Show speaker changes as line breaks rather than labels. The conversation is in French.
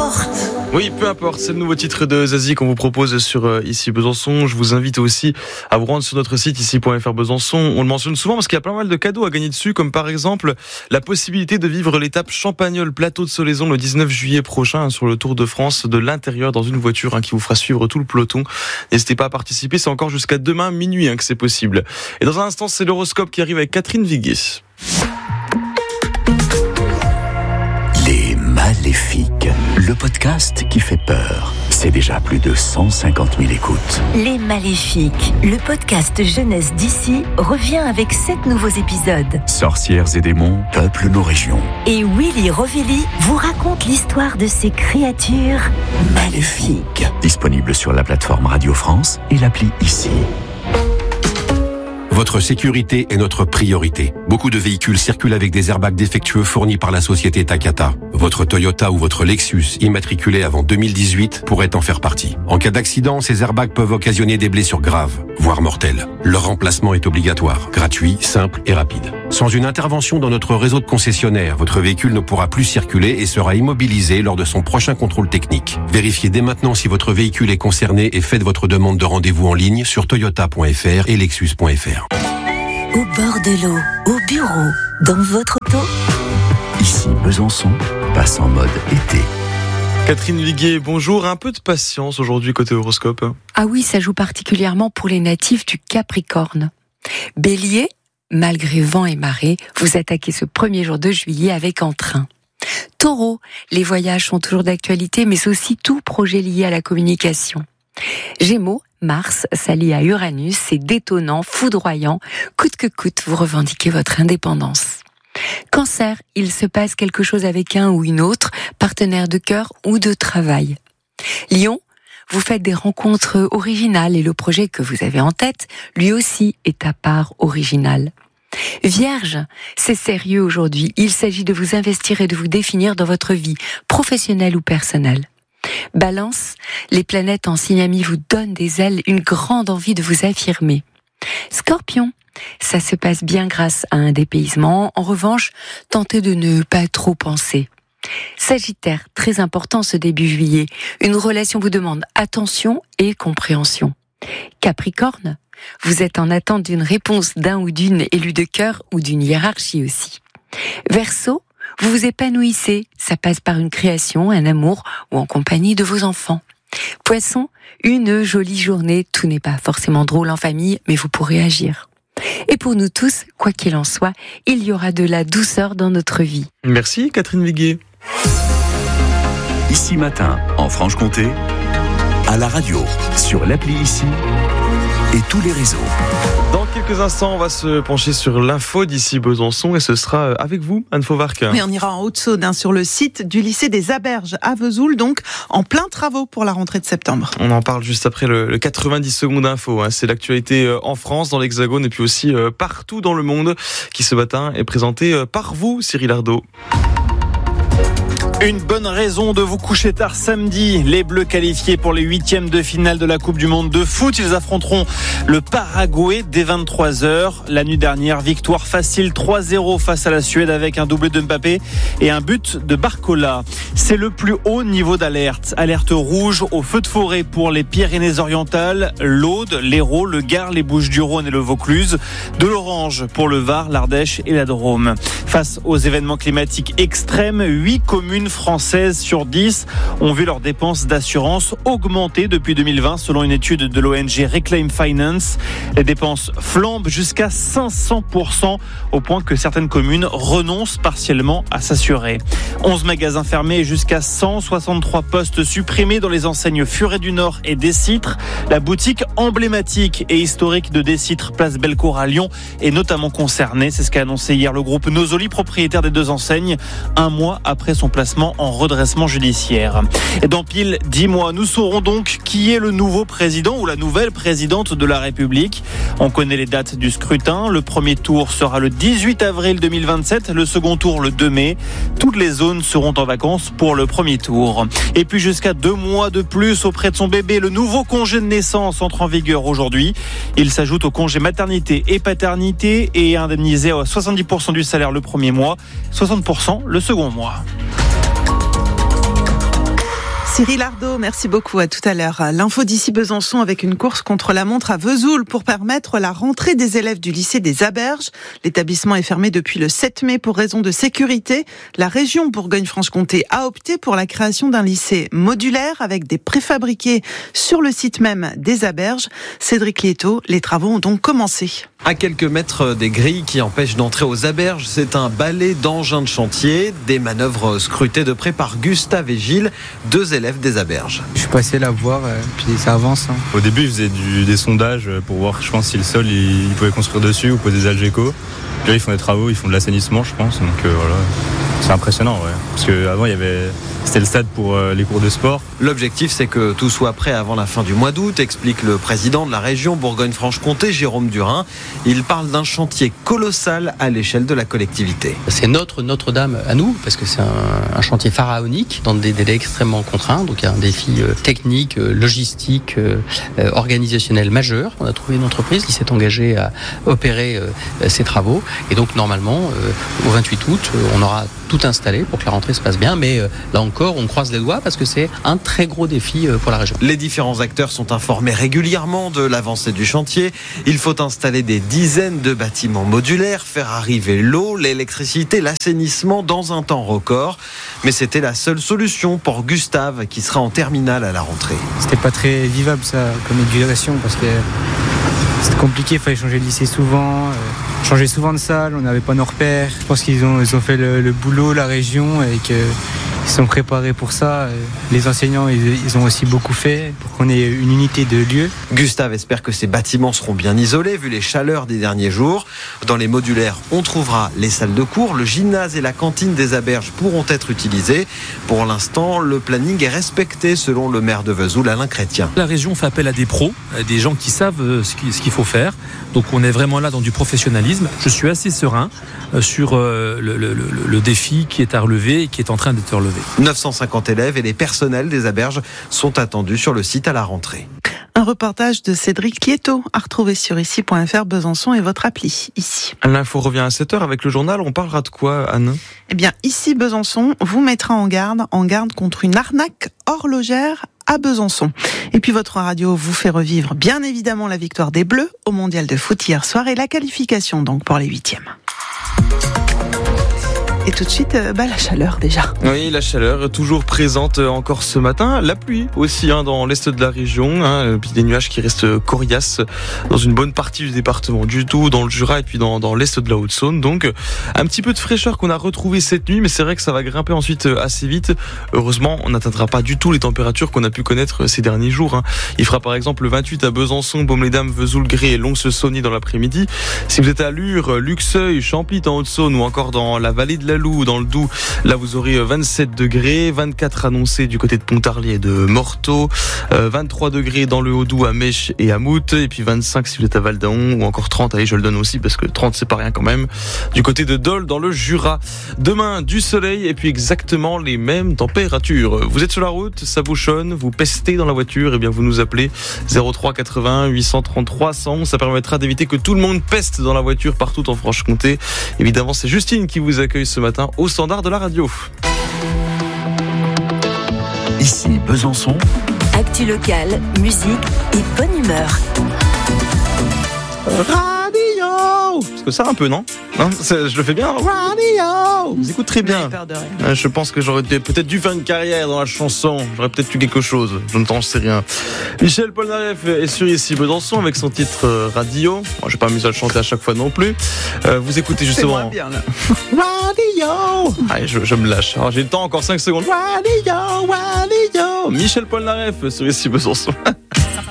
importe.
Oui, peu importe, c'est le nouveau titre de Zazie qu'on vous propose sur Ici Besançon. Je vous invite aussi à vous rendre sur notre site ici.fr Besançon. On le mentionne souvent parce qu'il y a pas mal de cadeaux à gagner dessus, comme par exemple la possibilité de vivre l'étape Champagnole Plateau de Solaison le 19 juillet prochain sur le Tour de France de l'intérieur dans une voiture qui vous fera suivre tout le peloton. N'hésitez pas à participer, c'est encore jusqu'à demain minuit que c'est possible. Et dans un instant, c'est l'horoscope qui arrive avec Catherine Viguier.
Les Maléfiques, le podcast qui fait peur. C'est déjà plus de 150 000 écoutes.
Les Maléfiques, le podcast jeunesse d'ici, revient avec 7 nouveaux épisodes.
Sorcières et démons peuplent nos régions.
Et Willy Rovelli vous raconte l'histoire de ces créatures maléfiques.
Disponible sur la plateforme Radio France et l'appli Ici.
Votre sécurité est notre priorité. Beaucoup de véhicules circulent avec des airbags défectueux fournis par la société Takata. Votre Toyota ou votre Lexus, immatriculé avant 2018, pourrait en faire partie. En cas d'accident, ces airbags peuvent occasionner des blessures graves, voire mortelles. Leur remplacement est obligatoire, gratuit, simple et rapide. Sans une intervention dans notre réseau de concessionnaires, votre véhicule ne pourra plus circuler et sera immobilisé lors de son prochain contrôle technique. Vérifiez dès maintenant si votre véhicule est concerné et faites votre demande de rendez-vous en ligne sur toyota.fr et lexus.fr.
Au bord de l'eau, au bureau, dans votre auto.
Ici Besançon passe en mode été.
Catherine Viguier, bonjour. Un peu de patience aujourd'hui côté horoscope.
Ah oui, ça joue particulièrement pour les natifs du Capricorne. Bélier, malgré vent et marée, vous attaquez ce premier jour de juillet avec entrain. Taureau, les voyages sont toujours d'actualité, mais aussi tout projet lié à la communication. Gémeaux, Mars s'allie à Uranus, c'est détonnant, foudroyant, coûte que coûte, vous revendiquez votre indépendance. Cancer, il se passe quelque chose avec un ou une autre, partenaire de cœur ou de travail. Lion, vous faites des rencontres originales et le projet que vous avez en tête, lui aussi, est à part original. Vierge, c'est sérieux aujourd'hui, il s'agit de vous investir et de vous définir dans votre vie, professionnelle ou personnelle. Balance, les planètes en signe ami vous donnent des ailes, une grande envie de vous affirmer. Scorpion, ça se passe bien grâce à un dépaysement. En revanche, tentez de ne pas trop penser. Sagittaire, très important ce début juillet. Une relation vous demande attention et compréhension. Capricorne, vous êtes en attente d'une réponse d'un ou d'une élue de cœur ou d'une hiérarchie aussi. Verseau, vous vous épanouissez, ça passe par une création, un amour ou en compagnie de vos enfants. Poisson, une jolie journée, tout n'est pas forcément drôle en famille, mais vous pourrez agir. Et pour nous tous, quoi qu'il en soit, il y aura de la douceur dans notre vie.
Merci Catherine Viguier.
Ici matin, en Franche-Comté, à la radio, sur l'appli Ici et tous les réseaux.
Dans quelques instants, on va se pencher sur l'info d'ici Besançon et ce sera avec vous, Anne Fauvarc.
Oui, on ira en Haute-Saône, sur le site du lycée des Aberges à Vesoul, donc en plein travaux pour la rentrée de septembre.
On en parle juste après le 90 secondes d'info. C'est l'actualité en France, dans l'Hexagone et puis aussi partout dans le monde qui ce matin est présenté par vous, Cyril Ardo.
Une bonne raison de vous coucher tard samedi. Les Bleus qualifiés pour les 8e de finale de la Coupe du Monde de foot. Ils affronteront le Paraguay dès 23h. La nuit dernière, victoire facile 3-0 face à la Suède avec un doublé de Mbappé et un but de Barcola. C'est le plus haut niveau d'alerte. Alerte rouge au feu de forêt pour les Pyrénées-Orientales, l'Aude, l'Hérault, le Gard, les Bouches-du-Rhône et le Vaucluse. De l'orange pour le Var, l'Ardèche et la Drôme. Face aux événements climatiques extrêmes, 8 communes françaises sur 10 ont vu leurs dépenses d'assurance augmenter depuis 2020 selon une étude de l'ONG Reclaim Finance. Les dépenses flambent jusqu'à 500% au point que certaines communes renoncent partiellement à s'assurer. 11 magasins fermés et jusqu'à 163 postes supprimés dans les enseignes Furet du Nord et Décitre. La boutique emblématique et historique de Décitre, place Bellecour à Lyon, est notamment concernée. C'est ce qu'a annoncé hier le groupe Nosoli, propriétaire des deux enseignes, un mois après son placement en redressement judiciaire. Et dans pile 10 mois, nous saurons donc qui est le nouveau président ou la nouvelle présidente de la République. On connaît les dates du scrutin. Le premier tour sera le 18 avril 2027, le second tour le 2 mai. Toutes les zones seront en vacances pour le premier tour. Et puis jusqu'à 2 mois de plus auprès de son bébé, le nouveau congé de naissance entre en vigueur aujourd'hui. Il s'ajoute au congé maternité et paternité et est indemnisé à 70% du salaire le premier mois, 60% le second mois.
Cyril Ardo, merci beaucoup, à tout à l'heure. L'info d'ici Besançon avec une course contre la montre à Vesoul pour permettre la rentrée des élèves du lycée des Aberges. L'établissement est fermé depuis le 7 mai pour raison de sécurité. La région Bourgogne-Franche-Comté a opté pour la création d'un lycée modulaire avec des préfabriqués sur le site même des Aberges. Cédric Lieto, les travaux ont donc commencé.
À quelques mètres des grilles qui empêchent d'entrer aux Aberges, c'est un balai d'engins de chantier, des manœuvres scrutées de près par Gustave et Gilles, 2 élèves des Aberges.
Je suis passé la voir, puis ça avance.
Au début, ils faisaient des sondages pour voir, je pense, si le sol, ils pouvaient construire dessus ou poser des algécos. Puis là, ils font des travaux, ils font de l'assainissement, je pense. Donc voilà, c'est impressionnant, ouais. Parce qu'avant, c'était le stade pour les cours de sport.
L'objectif, c'est que tout soit prêt avant la fin du mois d'août, explique le président de la région Bourgogne-Franche-Comté, Jérôme Durin. Il parle d'un chantier colossal à l'échelle de la collectivité.
C'est Notre-Dame à nous, parce que c'est un chantier pharaonique dans des délais extrêmement contraints. Donc il y a un défi technique, logistique, organisationnel majeur. On a trouvé une entreprise qui s'est engagée à opérer ces travaux. Et donc normalement, au 28 août, on aura tout installé pour que la rentrée se passe bien. Mais là encore, on croise les doigts parce que c'est un très gros défi pour la région.
Les différents acteurs sont informés régulièrement de l'avancée du chantier. Il faut installer des dizaines de bâtiments modulaires, faire arriver l'eau, l'électricité, l'assainissement dans un temps record. Mais c'était la seule solution pour Gustave qui sera en terminale à la rentrée.
C'était pas très vivable ça comme éducation parce que c'était compliqué, il fallait changer de lycée souvent, changer souvent de salle, on n'avait pas nos repères. Je pense qu'ils ont fait le boulot, la région, et qu'ils sont préparés pour ça. Les enseignants, ils ont aussi beaucoup fait pour qu'on ait une unité de lieu.
Gustave espère que ces bâtiments seront bien isolés vu les chaleurs des derniers jours. Dans les modulaires, on trouvera les salles de cours, le gymnase et la cantine des Aberges pourront être utilisés. Pour l'instant, le planning est respecté selon le maire de Vesoul, Alain Chrétien.
La région fait appel à des pros, des gens qui savent ce qu'il faut faire. Donc on est vraiment là dans du professionnalisme. Je suis assez serein sur le défi qui est à relever et qui est en train d'être relevé.
950 élèves et les personnels des Aberges sont attendus sur le site à la rentrée.
Un reportage de Cédric Lieto à retrouver sur ici.fr Besançon et votre appli ici.
L'info revient à 7h avec le journal. On parlera de quoi, Anne ?
Eh bien, ici Besançon vous mettra en garde contre une arnaque horlogère à Besançon. Et puis votre radio vous fait revivre bien évidemment la victoire des Bleus au Mondial de foot hier soir et la qualification donc pour les 8e. Et tout de suite, la chaleur déjà.
Oui, la chaleur toujours présente encore ce matin. La pluie aussi dans l'est de la région. Puis des nuages qui restent coriaces dans une bonne partie du département du Doubs, dans le Jura et puis dans l'est de la Haute-Saône. Donc un petit peu de fraîcheur qu'on a retrouvé cette nuit, mais c'est vrai que ça va grimper ensuite assez vite. Heureusement, on n'atteindra pas du tout les températures qu'on a pu connaître ces derniers jours. Il fera par exemple 28 à Besançon, Baume-les-Dames, Vesoul, Gré et Lons-le-Saunier dans l'après-midi. Si vous êtes à Lure, Luxeuil, Champlit en Haute-Saône ou encore dans la vallée de la Loue, dans le Doubs, là vous aurez 27 degrés, 24 annoncés du côté de Pontarlier et de Morteau, 23 degrés dans le Haut-Doubs à Mèche et à Mout, et puis 25 si vous êtes à Val-d'Aon, ou encore 30, allez je le donne aussi parce que 30 c'est pas rien quand même, du côté de Dole dans le Jura. Demain du soleil et puis exactement les mêmes températures. Vous êtes sur la route, ça bouchonne, vous pestez dans la voiture, et bien vous nous appelez 03 80 833 100, ça permettra d'éviter que tout le monde peste dans la voiture partout en Franche-Comté. Évidemment c'est Justine qui vous accueille ce matin au standard de la radio.
Ici Besançon.
Actu locale, musique et bonne humeur.
Radio. Parce que ça un peu, non, je le fais bien. Radio. Vous écoutez très bien. Je pense que j'aurais peut-être dû faire une carrière dans la chanson. J'aurais peut-être eu quelque chose. Je ne t'en sais rien. Michel Polnareff est sur ici Besançon avec son titre Radio. Moi, je vais pas m'amuser à le chanter à chaque fois non plus. Vous écoutez justement.
C'est moins bien là.
Radio. Allez, je me lâche. Alors, j'ai le temps, encore 5 secondes. Radio. Michel Polnareff sur ici Besançon.